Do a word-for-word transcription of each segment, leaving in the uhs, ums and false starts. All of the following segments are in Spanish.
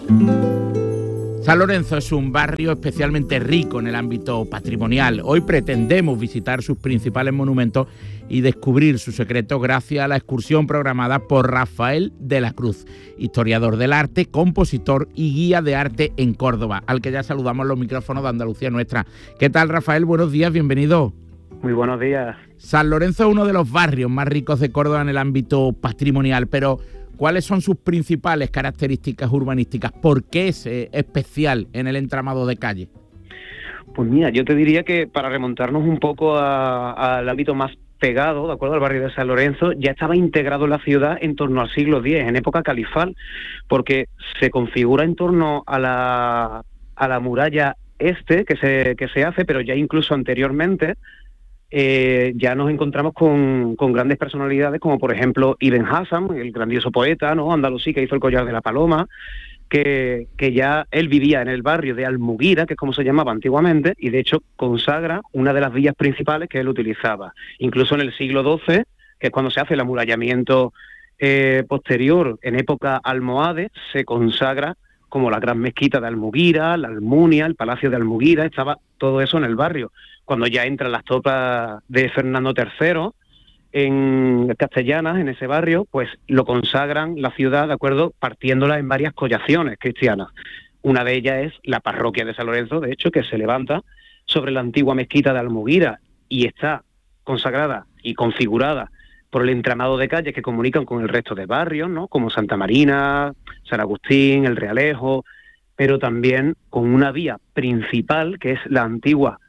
San Lorenzo es un barrio especialmente rico en el ámbito patrimonial. Hoy pretendemos visitar sus principales monumentos y descubrir sus secretos gracias a la excursión programada por Rafael de la Cruz, historiador del arte, compositor y guía de arte en Córdoba, al que ya saludamos los micrófonos de Andalucía Nuestra. ¿Qué tal, Rafael? Buenos días, bienvenido. Muy buenos días. San Lorenzo es uno de los barrios más ricos de Córdoba en el ámbito patrimonial, pero ¿cuáles son sus principales características urbanísticas? ¿Por qué es eh, especial en el entramado de calle? Pues mira, yo te diría que para remontarnos un poco al ámbito más pegado, de acuerdo, al barrio de San Lorenzo, ya estaba integrado en la ciudad en torno al siglo diez, en época califal, porque se configura en torno a la, a la muralla este que se, que se hace, pero ya incluso anteriormente, Eh, ya nos encontramos con, con grandes personalidades como por ejemplo Ibn Hazm, el grandioso poeta, ¿no?, andalusí, que hizo el Collar de la Paloma, que, que ya él vivía en el barrio de Almuguira, que es como se llamaba antiguamente, y de hecho consagra una de las vías principales que él utilizaba. Incluso en el siglo doce, que es cuando se hace el amurallamiento eh, posterior, en época almohade, se consagra como la gran mezquita de Almuguira, la Almunia, el Palacio de Almuguira, estaba todo eso en el barrio. Cuando ya entran las tropas de Fernando tercero en castellanas, en ese barrio, pues lo consagran la ciudad, ¿de acuerdo?, partiéndola en varias collaciones cristianas. Una de ellas es la parroquia de San Lorenzo, de hecho, que se levanta sobre la antigua mezquita de Almuguira y está consagrada y configurada por el entramado de calles que comunican con el resto de barrios, ¿no?, como Santa Marina, San Agustín, El Realejo, pero también con una vía principal, que es la antigua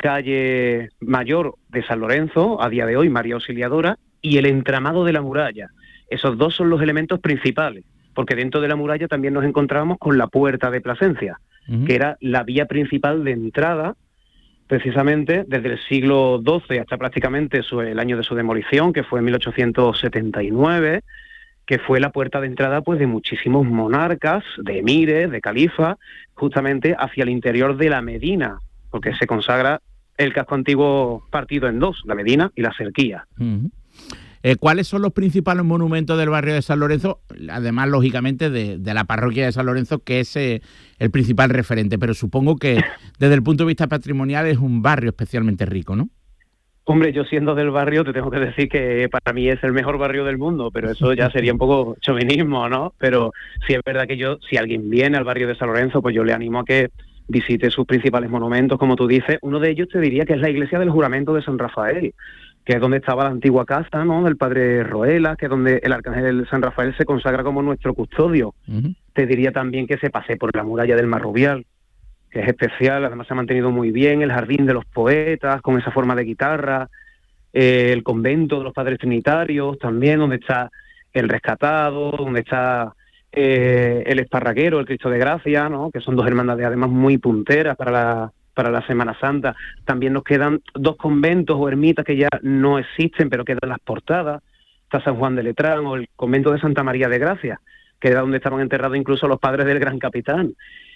calle mayor de San Lorenzo, a día de hoy María Auxiliadora, y el entramado de la muralla. Esos dos son los elementos principales, porque dentro de la muralla también nos encontrábamos con la Puerta de Plasencia, uh-huh. que era la vía principal de entrada, precisamente desde el siglo doce hasta prácticamente su, el año de su demolición, que fue en mil ochocientos setenta y nueve, que fue la puerta de entrada pues de muchísimos monarcas, de emires, de califas, justamente hacia el interior de la Medina, porque se consagra el casco antiguo partido en dos, la Medina y la Cerquía. Uh-huh. Eh, ¿Cuáles son los principales monumentos del barrio de San Lorenzo? Además, lógicamente, de, de la parroquia de San Lorenzo, que es eh, el principal referente, pero supongo que desde el punto de vista patrimonial es un barrio especialmente rico, ¿no? Hombre, yo siendo del barrio te tengo que decir que para mí es el mejor barrio del mundo, pero eso ya sería un poco chauvinismo, ¿no? Pero sí es verdad que yo, si alguien viene al barrio de San Lorenzo, pues yo le animo a que visite sus principales monumentos, como tú dices. Uno de ellos te diría que es la iglesia del Juramento de San Rafael, que es donde estaba la antigua casa, ¿no?, del padre Roela, que es donde el arcángel San Rafael se consagra como nuestro custodio. Uh-huh. Te diría también que se pase por la muralla del Marrubial, que es especial, además se ha mantenido muy bien, el Jardín de los Poetas, con esa forma de guitarra, eh, el convento de los Padres Trinitarios, también donde está el Rescatado, donde está eh, el Esparraguero, el Cristo de Gracia, ¿no?, que son dos hermandades además muy punteras para la para la Semana Santa. También nos quedan dos conventos o ermitas que ya no existen, pero quedan las portadas. Está San Juan de Letrán o el convento de Santa María de Gracia, que era donde estaban enterrados incluso los padres del Gran Capitán.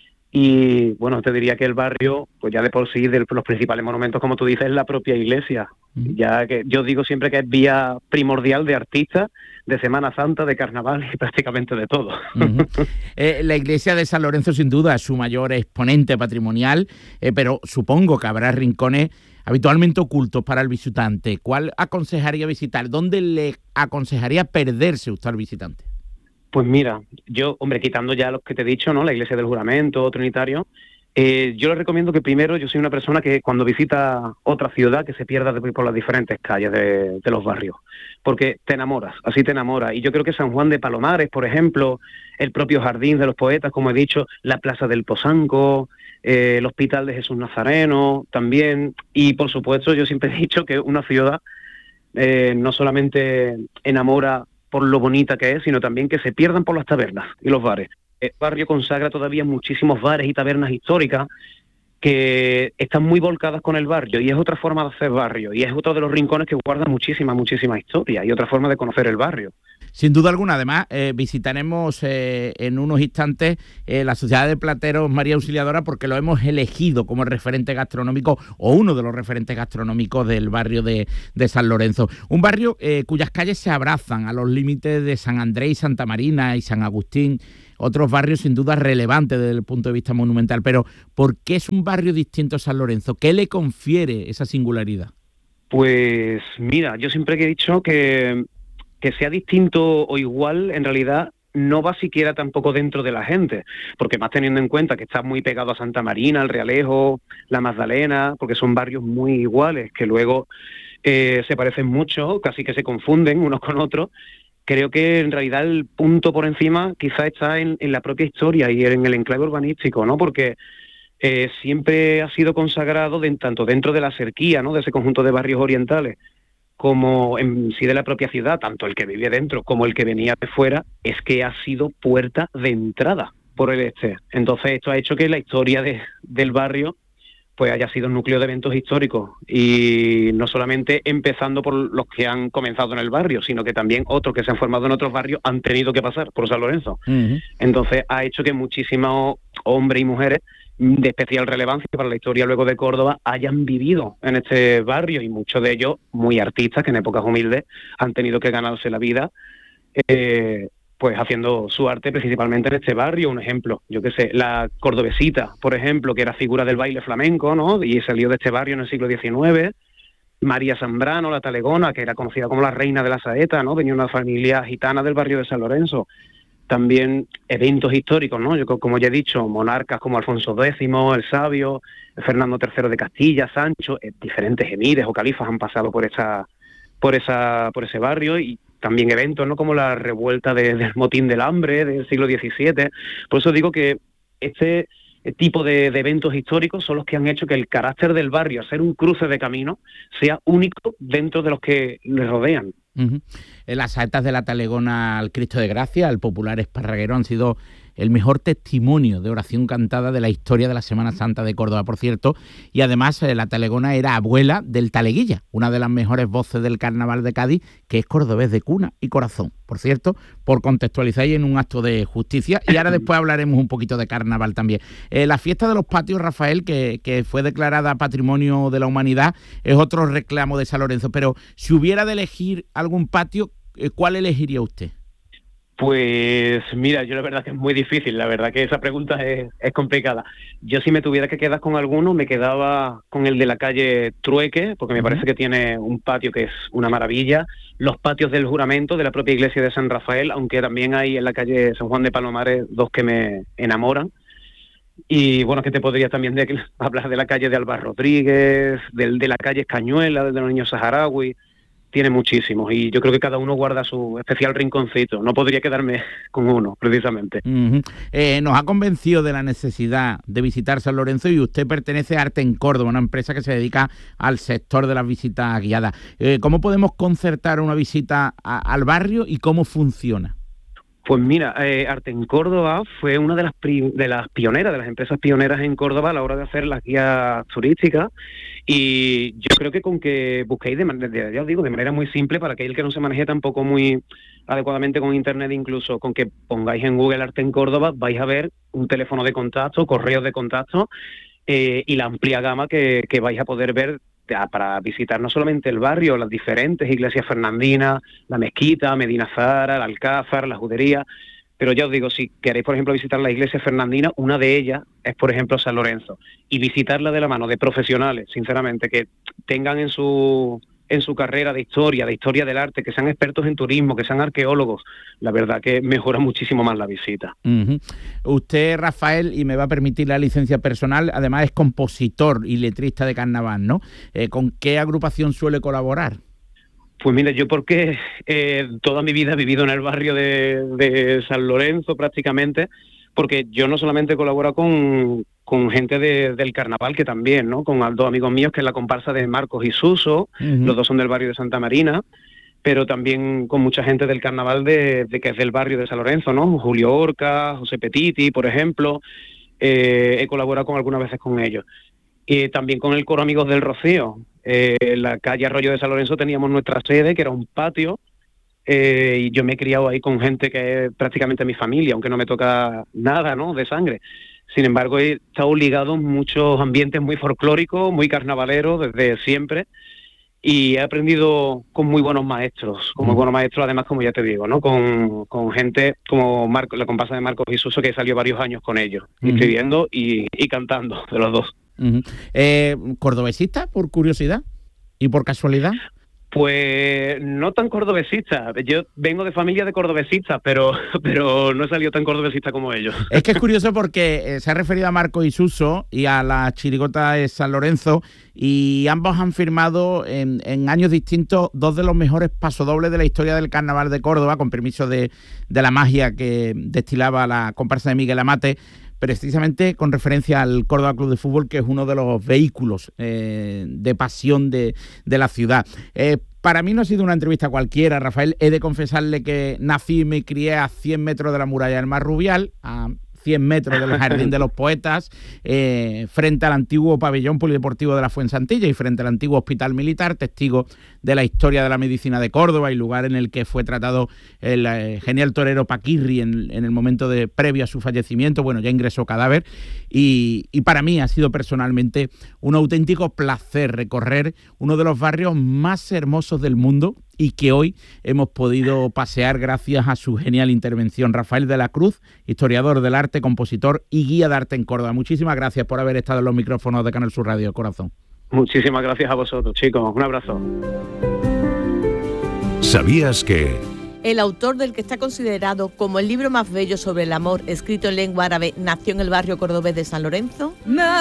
Y bueno, te diría que el barrio, pues ya de por sí, de los principales monumentos, como tú dices, es la propia iglesia. Uh-huh. Ya que yo digo siempre que es vía primordial de artistas, de Semana Santa, de carnaval y prácticamente de todo. Uh-huh. eh, la iglesia de San Lorenzo sin duda es su mayor exponente patrimonial, eh, pero supongo que habrá rincones habitualmente ocultos para el visitante. ¿Cuál aconsejaría visitar? ¿Dónde le aconsejaría perderse usted al visitante? Pues mira, yo, hombre, quitando ya los que te he dicho, ¿no?, la iglesia del Juramento, Trinitario, eh, yo les recomiendo que primero, yo soy una persona que cuando visita otra ciudad, que se pierda de, por las diferentes calles de, de los barrios, porque te enamoras, así te enamoras. Y yo creo que San Juan de Palomares, por ejemplo, el propio Jardín de los Poetas, como he dicho, la Plaza del Posanco, eh, el Hospital de Jesús Nazareno, también, y por supuesto yo siempre he dicho que una ciudad eh, no solamente enamora por lo bonita que es, sino también que se pierdan por las tabernas y los bares. El barrio consagra todavía muchísimos bares y tabernas históricas que están muy volcadas con el barrio, y es otra forma de hacer barrio, y es otro de los rincones que guarda muchísima, muchísima historia, y otra forma de conocer el barrio. Sin duda alguna, además, eh, visitaremos eh, en unos instantes eh, la Sociedad de Plateros María Auxiliadora, porque lo hemos elegido como el referente gastronómico, o uno de los referentes gastronómicos del barrio de, de San Lorenzo. Un barrio eh, cuyas calles se abrazan a los límites de San Andrés y Santa Marina y San Agustín, otros barrios sin duda relevantes desde el punto de vista monumental, pero ¿por qué es un barrio distinto a San Lorenzo? ¿Qué le confiere esa singularidad? Pues mira, yo siempre he dicho que, que sea distinto o igual, en realidad no va siquiera tampoco dentro de la gente, porque más teniendo en cuenta que está muy pegado a Santa Marina, al Realejo, la Magdalena, porque son barrios muy iguales, que luego eh, se parecen mucho, casi que se confunden unos con otros. Creo que en realidad el punto por encima quizá está en, en la propia historia y en el enclave urbanístico, ¿no? Porque eh, siempre ha sido consagrado de, tanto dentro de la cerquía, ¿no?, de ese conjunto de barrios orientales, como en sí de la propia ciudad, tanto el que vivía dentro como el que venía de fuera, es que ha sido puerta de entrada por el este. Entonces esto ha hecho que la historia de, del barrio pues haya sido un núcleo de eventos históricos, y no solamente empezando por los que han comenzado en el barrio, sino que también otros que se han formado en otros barrios han tenido que pasar por San Lorenzo. Uh-huh. Entonces ha hecho que muchísimos hombres y mujeres de especial relevancia para la historia luego de Córdoba hayan vivido en este barrio, y muchos de ellos muy artistas que en épocas humildes han tenido que ganarse la vida eh, pues haciendo su arte principalmente en este barrio. Un ejemplo, yo qué sé, la Cordobesita, por ejemplo, que era figura del baile flamenco, ¿no?, y salió de este barrio en el siglo diecinueve. María Zambrano, la talegona, que era conocida como la reina de la saeta, ¿no?, venía una familia gitana del barrio de San Lorenzo. También eventos históricos, ¿no? Yo, como ya he dicho, monarcas como Alfonso décimo, el Sabio, Fernando tercero de Castilla, Sancho, eh, diferentes emires o califas han pasado por esa, por esa, por ese barrio, y también eventos, ¿no?, como la revuelta de, del motín del hambre del siglo diecisiete. Por eso digo que este tipo de, de eventos históricos son los que han hecho que el carácter del barrio, ser un cruce de camino, sea único dentro de los que le rodean. Uh-huh. Las saetas de la talegona al Cristo de Gracia, al popular esparraguero, han sido el mejor testimonio de oración cantada de la historia de la Semana Santa de Córdoba, por cierto, y además eh, la talegona era abuela del Taleguilla, una de las mejores voces del carnaval de Cádiz, que es cordobés de cuna y corazón, por cierto, por contextualizar y en un acto de justicia. Y ahora después hablaremos un poquito de carnaval también. Eh, la fiesta de los patios, Rafael, que, que fue declarada Patrimonio de la Humanidad, es otro reclamo de San Lorenzo, pero si hubiera de elegir algún patio, eh, ¿cuál elegiría usted? Pues mira, yo la verdad que es muy difícil, la verdad que esa pregunta es, es complicada. Yo si me tuviera que quedar con alguno, me quedaba con el de la calle Trueque, porque me uh-huh. parece que tiene un patio que es una maravilla. Los patios del Juramento de la propia iglesia de San Rafael, aunque también hay en la calle San Juan de Palomares dos que me enamoran. Y bueno, que te podría también de, hablar de la calle de Alba Rodríguez, del, de la calle Cañuela, de los niños saharaui. Tiene muchísimos, y yo creo que cada uno guarda su especial rinconcito. No podría quedarme con uno, precisamente. Uh-huh. Eh, nos ha convencido de la necesidad de visitar San Lorenzo, y usted pertenece a Arte en Córdoba, una empresa que se dedica al sector de las visitas guiadas. Eh, ¿Cómo podemos concertar una visita a, al barrio y cómo funciona? Pues mira, eh, Arte en Córdoba fue una de las, pri- de las pioneras, de las empresas pioneras en Córdoba a la hora de hacer las guías turísticas, y yo creo que con que busquéis, de, de, ya os digo, de manera muy simple, para aquel que no se maneje tampoco muy adecuadamente con internet, incluso con que pongáis en Google Arte en Córdoba, vais a ver un teléfono de contacto, correos de contacto, eh, y la amplia gama que, que vais a poder ver para visitar no solamente el barrio, las diferentes iglesias fernandinas, la mezquita, Medina Zara, el Alcázar, la Judería. Pero ya os digo, si queréis, por ejemplo, visitar la iglesia fernandina, una de ellas es, por ejemplo, San Lorenzo. Y visitarla de la mano de profesionales, sinceramente, que tengan en su en su carrera de historia, de historia del arte, que sean expertos en turismo, que sean arqueólogos, la verdad que mejora muchísimo más la visita. Uh-huh. Usted, Rafael, y me va a permitir la licencia personal, además es compositor y letrista de carnaval, ¿no? Eh, ¿Con qué agrupación suele colaborar? Pues mira, yo porque eh, toda mi vida he vivido en el barrio de, de San Lorenzo prácticamente, porque yo no solamente colaboro con, con gente de, del carnaval, que también, ¿no? Con dos amigos míos, que es la comparsa de Marcos y Suso, uh-huh. Los dos son del barrio de Santa Marina, pero también con mucha gente del carnaval de, de que es del barrio de San Lorenzo, ¿no? Julio Orca, José Petiti, por ejemplo, eh, he colaborado con algunas veces con ellos. Y también con el coro Amigos del Rocío. Eh, en la calle Arroyo de San Lorenzo teníamos nuestra sede, que era un patio, eh, y yo me he criado ahí con gente que es prácticamente mi familia, aunque no me toca nada, ¿no?, de sangre. Sin embargo, he estado ligado en muchos ambientes muy folclóricos, muy carnavaleros desde siempre, y he aprendido con muy buenos maestros, con muy buenos maestros además, como ya te digo, ¿no? Con, con gente como Marco, la comparsa de Marcos y Suso, que salió varios años con ellos, uh-huh. escribiendo y, y cantando, de los dos. Uh-huh. Eh, ¿Cordobesista, por curiosidad y por casualidad? Pues no tan cordobesista. Yo vengo de familia de cordobesistas, pero, pero no he salido tan cordobesista como ellos. Es que es curioso porque eh, se ha referido a Marcos y Suso y a la chirigota de San Lorenzo, y ambos han firmado en, en años distintos dos de los mejores pasodobles de la historia del Carnaval de Córdoba, con permiso de, de la magia que destilaba la comparsa de Miguel Amate, precisamente con referencia al Córdoba Club de Fútbol, que es uno de los vehículos eh, de pasión de, de la ciudad. Eh, para mí no ha sido una entrevista cualquiera, Rafael. He de confesarle que nací y me crié a cien metros de la muralla del Mar Rubial, a cien metros del Jardín de los Poetas, eh, frente al antiguo pabellón polideportivo de la Fuensantilla y frente al antiguo hospital militar, testigo de la historia de la medicina de Córdoba y lugar en el que fue tratado el eh, genial torero Paquirri en, en el momento de previo a su fallecimiento. Bueno, ya ingresó cadáver, y, y para mí ha sido personalmente un auténtico placer recorrer uno de los barrios más hermosos del mundo y que hoy hemos podido pasear gracias a su genial intervención. Rafael de la Cruz, historiador del arte, compositor y guía de arte en Córdoba. Muchísimas gracias por haber estado en los micrófonos de Canal Sur Radio, corazón. Muchísimas gracias a vosotros, chicos. Un abrazo. ¿Sabías que...? El autor del que está considerado como el libro más bello sobre el amor escrito en lengua árabe nació en el barrio cordobés de San Lorenzo?